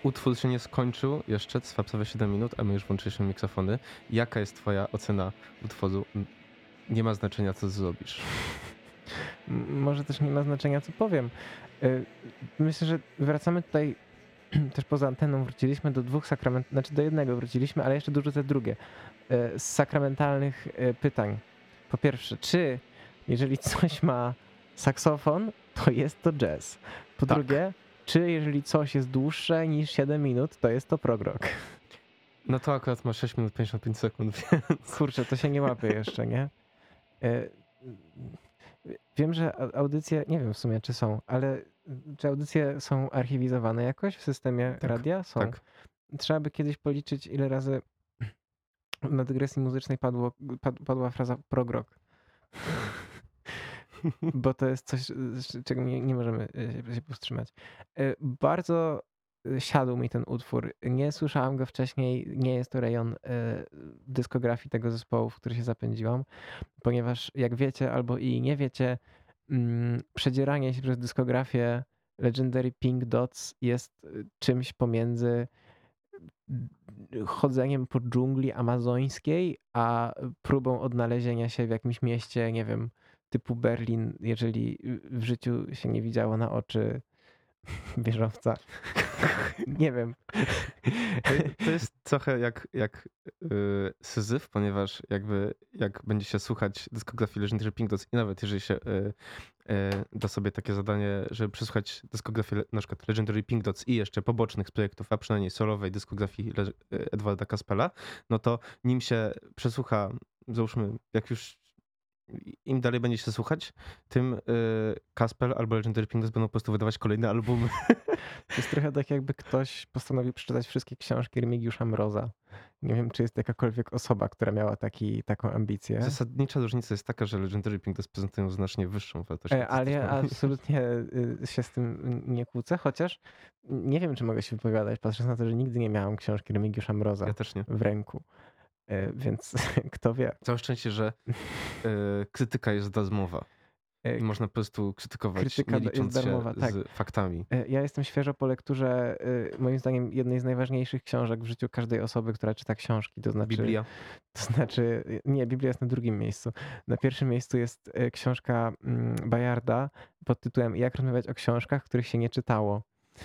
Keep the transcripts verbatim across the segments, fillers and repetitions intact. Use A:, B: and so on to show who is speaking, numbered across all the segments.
A: utwór się nie skończył jeszcze, trwa prawie siedem minut, a my już włączyliśmy mikrofony. Jaka jest twoja ocena utworu? Nie ma znaczenia, co zrobisz.
B: M- Może też nie ma znaczenia, co powiem. Y, Myślę, że wracamy tutaj też poza anteną, wróciliśmy do dwóch sakramentów, znaczy do jednego wróciliśmy, ale jeszcze dużo te drugie. Y, Z sakramentalnych y, pytań. Po pierwsze, czy jeżeli coś ma saksofon, to jest to jazz? Po
A: Tak.
B: drugie, czy jeżeli coś jest dłuższe niż siedem minut, to jest to prog rock?
A: No to akurat ma sześć minut pięćdziesiąt pięć sekund, więc...
B: Kurczę, to się nie łapie jeszcze, nie? Y, Wiem, że au- audycje, nie wiem w sumie czy są, ale czy audycje są archiwizowane jakoś w systemie
A: Tak,
B: radia? Są.
A: tak.
B: Trzeba by kiedyś policzyć, ile razy na dygresji muzycznej padło, pad, padła fraza prog rock. Bo to jest coś, z czego nie, nie możemy e, się się powstrzymać. E, Bardzo e, siadł mi ten utwór. Nie słyszałam go wcześniej. Nie jest to rejon e, dyskografii tego zespołu, w który się zapędziłam, ponieważ jak wiecie albo i nie wiecie, mm, przedzieranie się przez dyskografię Legendary Pink Dots jest e, czymś pomiędzy chodzeniem po dżungli amazońskiej, a próbą odnalezienia się w jakimś mieście, nie wiem, typu Berlin, jeżeli w życiu się nie widziało na oczy wieżowca. Nie wiem.
A: To jest trochę jak, jak yy, Syzyf, ponieważ jakby jak będzie się słuchać dyskografii Legendary Pink Dots i nawet jeżeli się yy, yy, da sobie takie zadanie, żeby przesłuchać dyskografię le- na przykład Legendary Pink Dots i jeszcze pobocznych z projektów, a przynajmniej solowej dyskografii Le- yy, Edwarda Caspela, no to nim się przesłucha, załóżmy, jak już im dalej będzie się słuchać, tym yy, Caspel albo Legendary Pink Dots będą po prostu wydawać kolejne albumy.
B: To jest trochę tak, jakby ktoś postanowił przeczytać wszystkie książki Remigiusza Mroza. Nie wiem, czy jest jakakolwiek osoba, która miała taki, taką ambicję.
A: Zasadnicza różnica jest taka, że Legendary Pink Dots prezentują znacznie wyższą wartość
B: E, Ale ja
A: artystyczną.
B: absolutnie y, się z tym nie kłócę, chociaż nie wiem, czy mogę się wypowiadać, patrząc na to, że nigdy nie miałam książki Remigiusza Mroza
A: Ja też nie.
B: w ręku. E, Więc kto wie.
A: Całe szczęście, że y, krytyka jest darmowa
B: E,
A: i można po prostu krytykować,
B: Krytyka
A: nie
B: da- jest
A: licząc się
B: darmowa, tak.
A: z faktami.
B: E, Ja jestem świeżo po lekturze, y, moim zdaniem, jednej z najważniejszych książek w życiu każdej osoby, która czyta książki. To znaczy,
A: Biblia.
B: to znaczy, nie, Biblia jest na drugim miejscu. Na pierwszym miejscu jest e, książka mm, Bayarda pod tytułem Jak rozmawiać o książkach, których się nie czytało.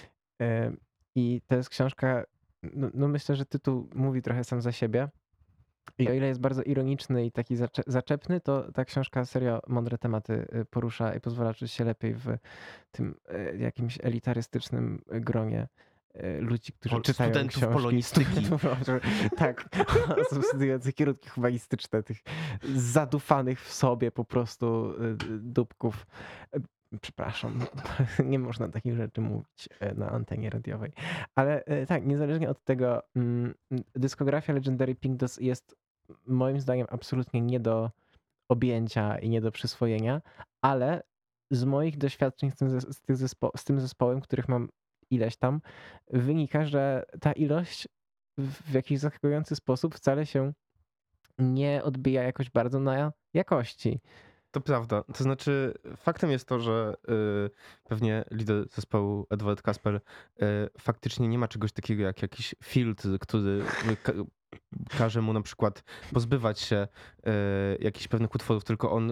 B: E, I to jest książka, no, no myślę, że tytuł mówi trochę sam za siebie. I o ile jest bardzo ironiczny i taki zacze- zaczepny, to ta książka serio mądre tematy y, porusza i pozwala czuć się lepiej w tym y, jakimś elitarystycznym gronie y, ludzi, którzy
A: Pol-
B: czytają
A: studentów
B: książki.
A: polonistyki.
B: Studentów, tak, osób studiujących kierunki humanistyczne, tych zadufanych w sobie po prostu y, y, dupków. Y, Przepraszam, nie można takich rzeczy mówić y, na antenie radiowej. Ale y, tak, niezależnie od tego, mm, dyskografia Legendary Pink Dots jest moim zdaniem absolutnie nie do objęcia i nie do przyswojenia, ale z moich doświadczeń z tym, zes- z tych zespo- z tym zespołem, których mam ileś tam, wynika, że ta ilość w w jakiś zaskakujący sposób wcale się nie odbija jakoś bardzo na jakości.
A: To prawda. To znaczy, faktem jest to, że y, pewnie lider zespołu Edward Casper y, faktycznie nie ma czegoś takiego jak jakiś filtr, który ka- każe mu na przykład pozbywać się y, jakichś pewnych utworów, tylko on y,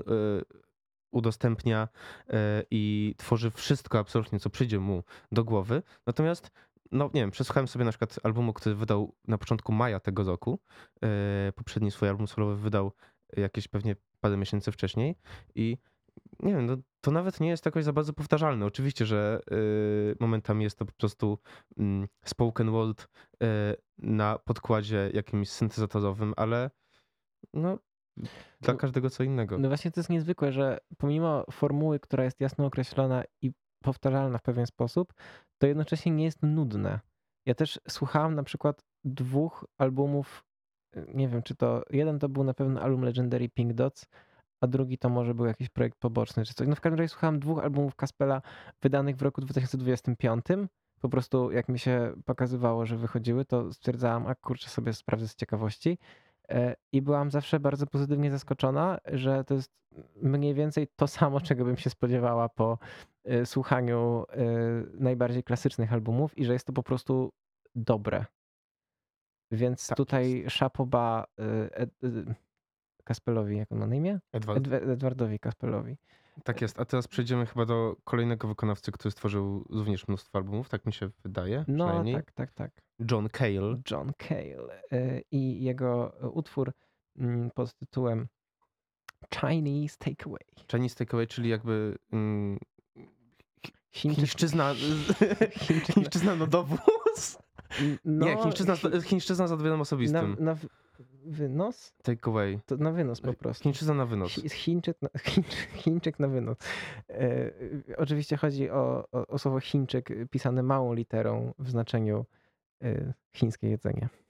A: udostępnia y, i tworzy wszystko absolutnie, co przyjdzie mu do głowy. Natomiast, no nie wiem, przesłuchałem sobie na przykład albumu, który wydał na początku maja tego roku. Y, poprzedni swój album solowy wydał jakieś pewnie parę miesięcy wcześniej i nie wiem, no, to nawet nie jest jakoś za bardzo powtarzalne. Oczywiście, że y, momentami jest to po prostu mm, spoken word y, na podkładzie jakimś syntezatorowym, ale no dla
B: No-
A: każdego co innego.
B: No właśnie to jest niezwykłe, że pomimo formuły, która jest jasno określona i powtarzalna w pewien sposób, to jednocześnie nie jest nudne. Ja też słuchałam na przykład dwóch albumów, y, nie wiem czy to, jeden to był na pewno album Legendary Pink Dots, a drugi to może był jakiś projekt poboczny czy coś. No w każdym razie słuchałam dwóch albumów Caspela wydanych w roku dwa tysiące dwudziestym piątym. Po prostu jak mi się pokazywało, że wychodziły, to stwierdzałam, a kurczę sobie sprawdzę z ciekawości. E, I byłam zawsze bardzo pozytywnie zaskoczona, że to jest mniej więcej to samo, czego bym się spodziewała po e, słuchaniu e, najbardziej klasycznych albumów i że jest to po prostu dobre. Więc
A: Tak
B: tutaj szapoba y, Ed, y, Kaspelowi, jak on ma na imię?
A: Edward.
B: Edwe- Edwardowi Kaspelowi.
A: Tak jest. A teraz przejdziemy chyba do kolejnego wykonawcy, który stworzył również mnóstwo albumów, tak mi się wydaje,
B: No
A: przynajmniej.
B: tak, tak, tak.
A: John Cale.
B: John Cale y, i jego utwór mm, pod tytułem Chinese Takeaway.
A: Chinese Takeaway, czyli jakby mm,
B: Chińczyk-
A: chińszczyzna,
B: Chińczyk-
A: chińszczyzna na dowóz.
B: No,
A: Nie, chińszczyzna,
B: chi-
A: chińszczyzna z odwiadem
B: na,
A: osobistym.
B: na w- wynos?
A: Takeaway.
B: To na wynos po prostu.
A: Chińszczyzna na wynos.
B: Chi- Chińczyk na, Chińczyk, Chińczyk na wynos. E, oczywiście chodzi o, o, o słowo Chińczyk pisane małą literą w znaczeniu e, chińskie jedzenie.